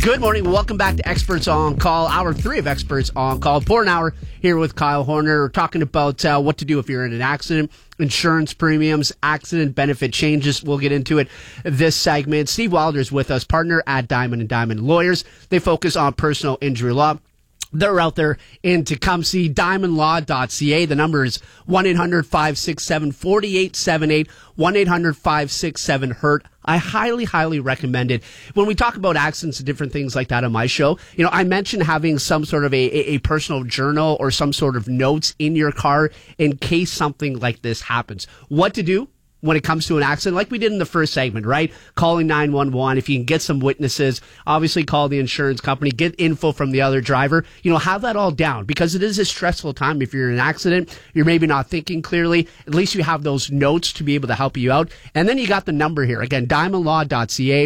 Good morning. Welcome back to Experts on Call, hour 3 of Experts on Call. For an hour here with Kyle Horner. We're talking about what to do if you're in an accident, insurance premiums, accident benefit changes. We'll get into it this segment. Steve Wilder's with us, partner at Diamond & Diamond Lawyers. They focus on personal injury law. They're out there in Tecumseh, diamondlaw.ca. The number is 1-800-567-4878, 1-800-567-HURT. I highly, highly recommend it. When we talk about accidents and different things like that on my show, I mentioned having some sort of a personal journal or some sort of notes in your car in case something like this happens. What to do when it comes to an accident, like we did in the first segment, right? Calling 911. If you can get some witnesses, obviously call the insurance company, get info from the other driver, have that all down, because it is a stressful time. If you're in an accident, you're maybe not thinking clearly. At least you have those notes to be able to help you out. And then you got the number here. Again, diamondlaw.ca,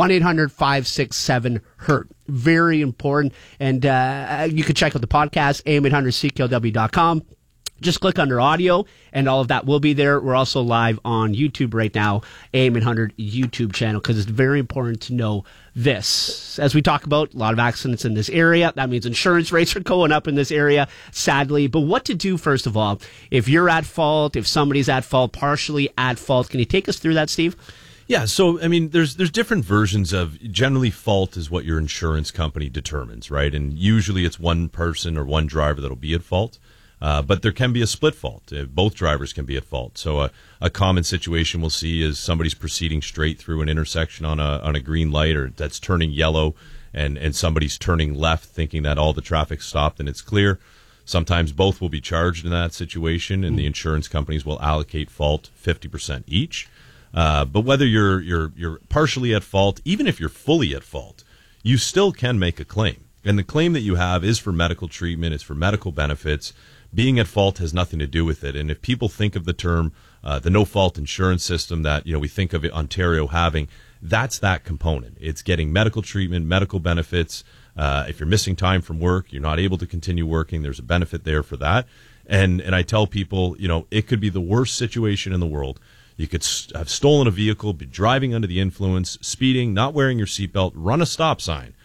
1-800-567-HURT. Very important. And you can check out the podcast, am800ckw.com. Just click under audio, and all of that will be there. We're also live on YouTube right now, AM800 YouTube channel, because it's very important to know this. As we talk about, a lot of accidents in this area. That means insurance rates are going up in this area, sadly. But what to do, first of all, if you're at fault, if somebody's at fault, partially at fault. Can you take us through that, Steve? Yeah, so, there's different versions of, generally fault is what your insurance company determines, right? And usually it's one person or one driver that'll be at fault. But there can be a split fault. Both drivers can be at fault. So a common situation we'll see is somebody's proceeding straight through an intersection on a green light, or that's turning yellow, and somebody's turning left thinking that all the traffic stopped and it's clear. Sometimes both will be charged in that situation, and the insurance companies will allocate fault 50% each. But whether you're partially at fault, even if you're fully at fault, you still can make a claim. And the claim that you have is for medical treatment, it's for medical benefits. Being at fault has nothing to do with it. And if people think of the term, the no-fault insurance system that, we think of Ontario having, that's that component. It's getting medical treatment, medical benefits. If you're missing time from work, you're not able to continue working, there's a benefit there for that. And I tell people, it could be the worst situation in the world. You could have stolen a vehicle, be driving under the influence, speeding, not wearing your seatbelt, run a stop sign.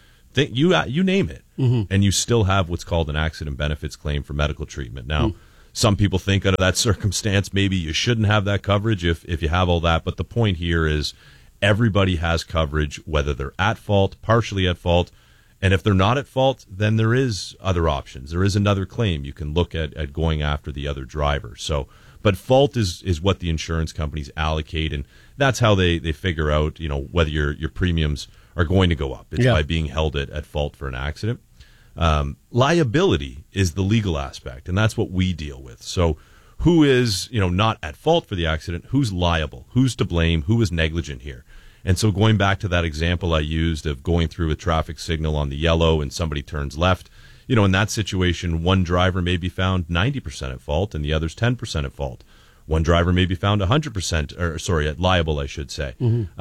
You name it, and you still have what's called an accident benefits claim for medical treatment. Now, some people think out of that circumstance, maybe you shouldn't have that coverage if you have all that. But the point here is everybody has coverage, whether they're at fault, partially at fault. And if they're not at fault, then there is other options. There is another claim. You can look at going after the other driver. So, but fault is what the insurance companies allocate, and that's how they figure out, whether your premiums are going to go up. It's by being held at fault for an accident. Liability is the legal aspect, and that's what we deal with. So who is, not at fault for the accident? Who's liable? Who's to blame? Who is negligent here? And so going back to that example I used of going through a traffic signal on the yellow and somebody turns left, in that situation, one driver may be found 90% at fault and the other's 10% at fault. One driver may be found 100%, liable, I should say.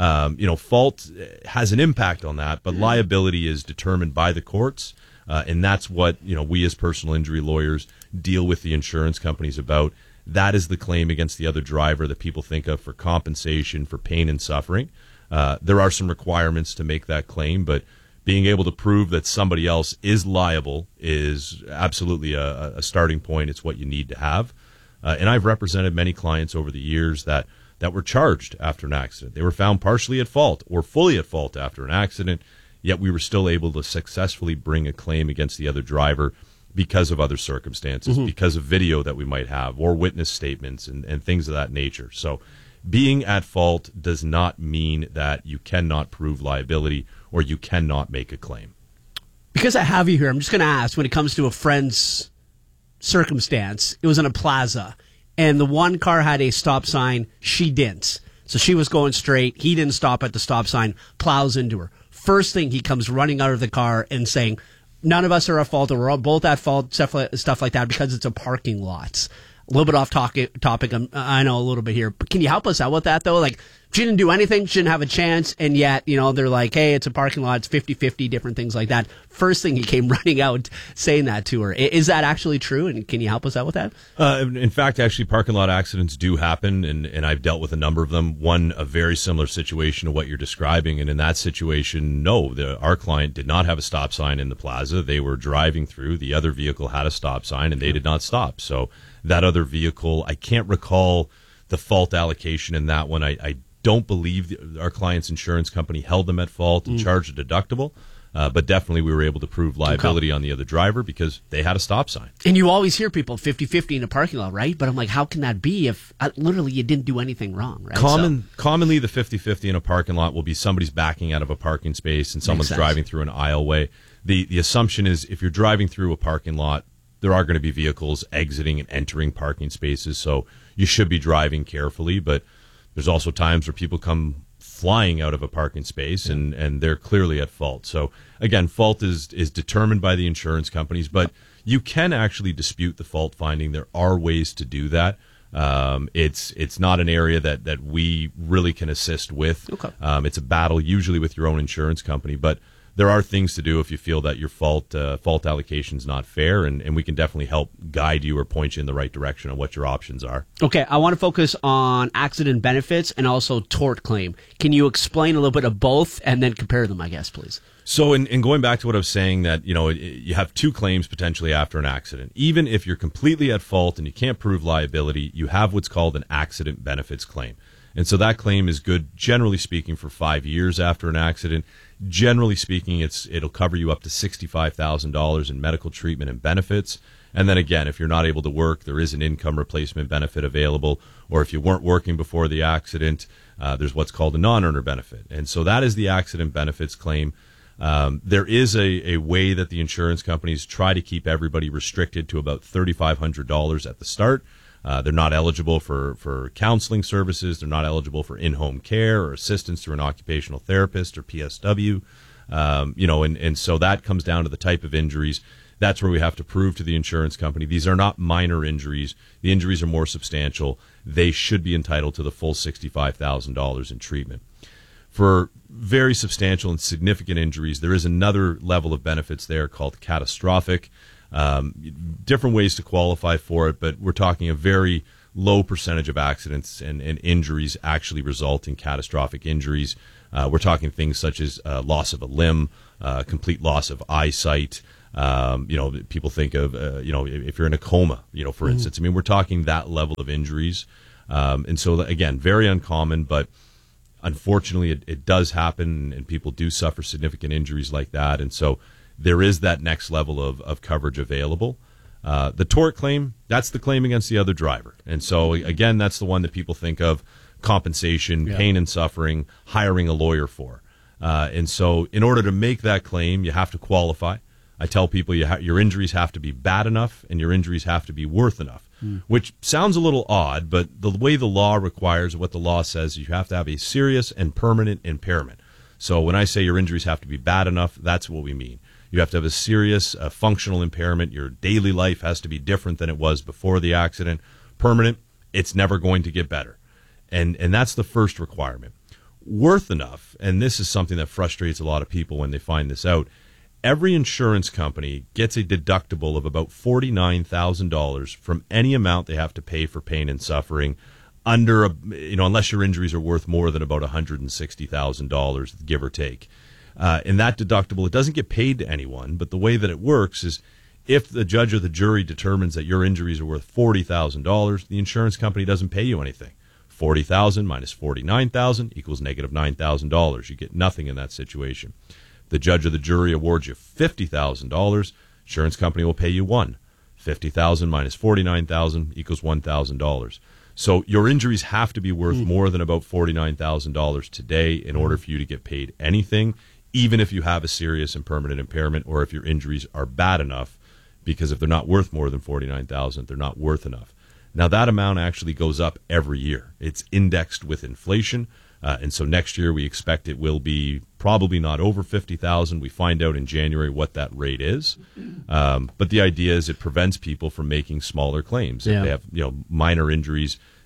Fault has an impact on that, but liability is determined by the courts, and that's what, we as personal injury lawyers deal with the insurance companies about. That is the claim against the other driver that people think of for compensation, for pain and suffering. There are some requirements to make that claim, but being able to prove that somebody else is liable is absolutely a starting point. It's what you need to have. And I've represented many clients over the years that were charged after an accident. They were found partially at fault or fully at fault after an accident, yet we were still able to successfully bring a claim against the other driver because of other circumstances, because of video that we might have or witness statements and things of that nature. So being at fault does not mean that you cannot prove liability or you cannot make a claim. Because I have you here, I'm just going to ask, when it comes to a friend's circumstance, it was in a plaza, and the one car had a stop sign, she didn't. So she was going straight, he didn't stop at the stop sign, plows into her. First thing, he comes running out of the car and saying, none of us are at fault, or we're all both at fault, stuff like that, because it's a parking lot. A little bit off topic, I know a little bit here, but can you help us out with that, though? Like, She didn't do anything. She didn't have a chance. And yet, they're like, hey, it's a parking lot. It's 50-50, different things like that. First thing he came running out saying that to her. Is that actually true? And can you help us out with that? In fact, actually, parking lot accidents do happen, and I've dealt with a number of them. One, a very similar situation to what you're describing. And in that situation, no, our client did not have a stop sign in the plaza. They were driving through. The other vehicle had a stop sign, and they did not stop. So that other vehicle, I can't recall the fault allocation in that one. I don't believe our client's insurance company held them at fault and charged a deductible. But definitely we were able to prove liability on the other driver because they had a stop sign. And you always hear people 50-50 in a parking lot, right? But I'm like, how can that be if literally you didn't do anything wrong, right? Commonly the 50-50 in a parking lot will be somebody's backing out of a parking space and someone's driving through an aisleway. The assumption is if you're driving through a parking lot, there are going to be vehicles exiting and entering parking spaces, so you should be driving carefully, but there's also times where people come flying out of a parking space and they're clearly at fault. So again, fault is determined by the insurance companies, but you can actually dispute the fault finding. There are ways to do that. It's not an area that we really can assist with. Okay. It's a battle usually with your own insurance company, but there are things to do if you feel that your fault allocation is not fair, and we can definitely help guide you or point you in the right direction on what your options are. Okay, I want to focus on accident benefits and also tort claim. Can you explain a little bit of both and then compare them, I guess, please? So in going back to what I was saying, that you have two claims potentially after an accident. Even if you're completely at fault and you can't prove liability, you have what's called an accident benefits claim. And so that claim is good, generally speaking, for 5 years after an accident. Generally speaking, it'll cover you up to $65,000 in medical treatment and benefits. And then again, if you're not able to work, there is an income replacement benefit available. Or if you weren't working before the accident, there's what's called a non-earner benefit. And so that is the accident benefits claim. There is a way that the insurance companies try to keep everybody restricted to about $3,500 at the start. They're not eligible for counseling services. They're not eligible for in-home care or assistance through an occupational therapist or PSW. And so that comes down to the type of injuries. That's where we have to prove to the insurance company these are not minor injuries. The injuries are more substantial. They should be entitled to the full $65,000 in treatment. For very substantial and significant injuries, there is another level of benefits there called catastrophic. Different ways to qualify for it, but we're talking a very low percentage of accidents and injuries actually result in catastrophic injuries. We're talking things such as loss of a limb, complete loss of eyesight. People think of, if you're in a coma, for instance. I mean, we're talking that level of injuries. And so, again, very uncommon, but unfortunately it does happen, and people do suffer significant injuries like that. And so there is that next level of coverage available. The tort claim, that's the claim against the other driver. And so, again, that's the one that people think of compensation, pain and suffering, hiring a lawyer for. And so in order to make that claim, you have to qualify. I tell people your injuries have to be bad enough and your injuries have to be worth enough, which sounds a little odd, but the way the law requires, what the law says, you have to have a serious and permanent impairment. So when I say your injuries have to be bad enough, that's what we mean. You have to have a serious functional impairment. Your daily life has to be different than it was before the accident. Permanent, it's never going to get better. And that's the first requirement. Worth enough, and this is something that frustrates a lot of people when they find this out, every insurance company gets a deductible of about $49,000 from any amount they have to pay for pain and suffering under, unless your injuries are worth more than about $160,000, give or take. And that deductible, it doesn't get paid to anyone, but the way that it works is if the judge or the jury determines that your injuries are worth $40,000, the insurance company doesn't pay you anything. $40,000 minus $49,000 equals negative $9,000. You get nothing in that situation. The judge or the jury awards you $50,000, insurance company will pay you $1,000. $50,000 minus $49,000 equals $1,000. So your injuries have to be worth more than about $49,000 today in order for you to get paid anything, even if you have a serious and permanent impairment or if your injuries are bad enough, because if they're not worth more than $49,000, they're not worth enough. Now, that amount actually goes up every year. It's indexed with inflation, and so next year we expect it will be probably not over $50,000. We find out in January what that rate is. But the idea is it prevents people from making smaller claims. If they have minor injuries,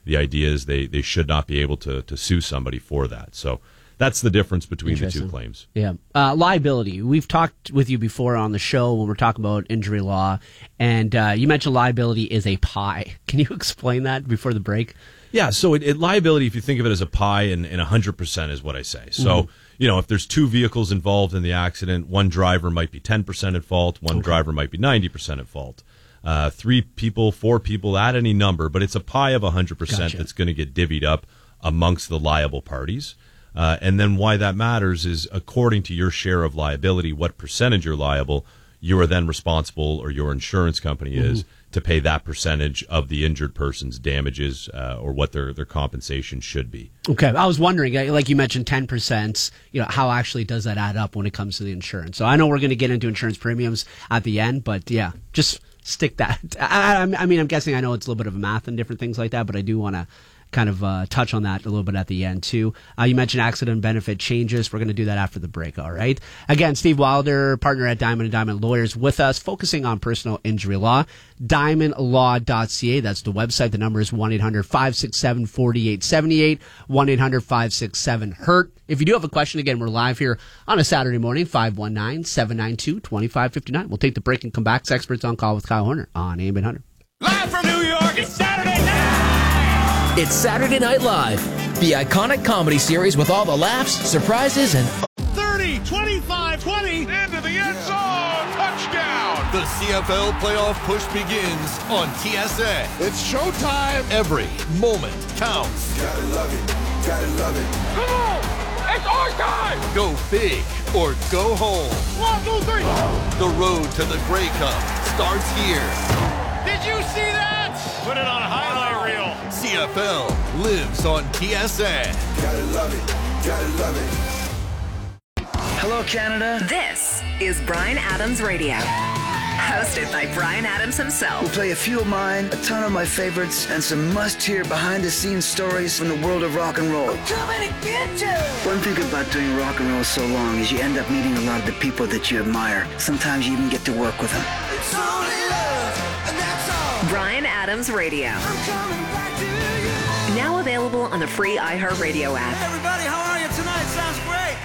the idea is they should not be able to sue somebody for that. So that's the difference between the two claims. Yeah. Liability. We've talked with you before on the show when we're talking about injury law, and you mentioned liability is a pie. Can you explain that before the break? Yeah, so liability, if you think of it as a pie, and 100% is what I say. So, if there's two vehicles involved in the accident, one driver might be 10% at fault, one driver might be 90% at fault. 3 people, 4 people, add any number, but it's a pie of 100% that's going to get divvied up amongst the liable parties. And then why that matters is according to your share of liability, what percentage you're liable, you are then responsible, or your insurance company is, to pay that percentage of the injured person's damages or what their compensation should be. Okay. I was wondering, like you mentioned 10%, how actually does that add up when it comes to the insurance? So I know we're going to get into insurance premiums at the end, but yeah, just stick that. I mean, I'm guessing I know it's a little bit of math and different things like that, but I do want to kind of touch on that a little bit at the end too. You mentioned accident benefit changes. We're going to do that after the break, all right? Again, Steve Wilder, partner at Diamond & Diamond Lawyers, with us, focusing on personal injury law. DiamondLaw.ca, that's the website. The number is 1-800-567-4878, 1-800-567-HURT. If you do have a question, again, we're live here on a Saturday morning, 519-792-2559. We'll take the break and come back. It's Experts on Call with Kyle Horner on AM 800. Live from New York, it's Saturday night! It's Saturday Night Live, the iconic comedy series with all the laughs, surprises, and 30, 25, 20, into the end zone, touchdown! The CFL playoff push begins on TSN. It's showtime. Every moment counts. Gotta love it, gotta love it. Come on, it's our time! Go big or go home. 1, 2, 3. The road to the Grey Cup starts here. Did you see that? Put it on a highlight reel. CFL lives on TSN. Gotta love it, gotta love it. Hello, Canada. This is Bryan Adams Radio, hosted by Bryan Adams himself. We'll play a few of mine, a ton of my favorites, and some must-hear behind-the-scenes stories from the world of rock and roll. I'm coming to get you! One thing about doing rock and roll so long is you end up meeting a lot of the people that you admire. Sometimes you even get to work with them. It's only love, and that's all. Bryan Adams Radio. I'm coming back to you. Now available on the free iHeartRadio app. Everybody, how are you tonight? Sounds great.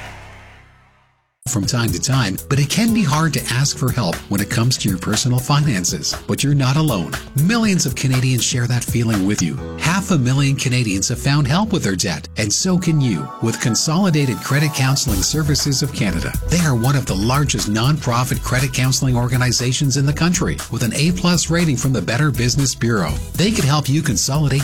From time to time, but it can be hard to ask for help when it comes to your personal finances. But you're not alone. Millions of Canadians share that feeling with you. 500,000 Canadians have found help with their debt, and so can you with Consolidated Credit Counseling Services of Canada. They are one of the largest non-profit credit counseling organizations in the country with an A+ rating from the Better Business Bureau. They can help you consolidate